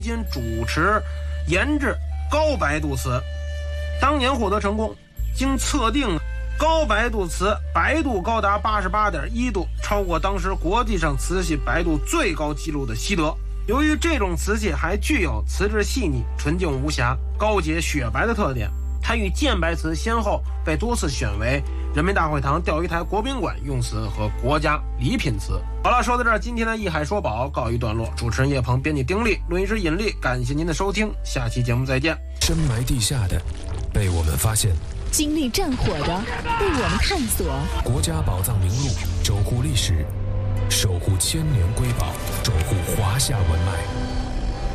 今主持研制高白度瓷，当年获得成功，经测定高白度瓷白度高达88.1度，超过当时国际上瓷器白度最高纪录的西德。由于这种瓷器还具有瓷质细腻、纯净无瑕、高洁雪白的特点，它与建白瓷先后被多次选为人民大会堂钓鱼台国宾馆用瓷和国家礼品瓷。好了，说到这儿，今天的艺海说宝告一段落。主持人叶鹏，编辑丁力，录音师尹力，感谢您的收听，下期节目再见。 深埋地下的被我们发现， 经历战火的被我们探索， 国家宝藏名录，守护历史，守护千年瑰宝，守护华夏文脉。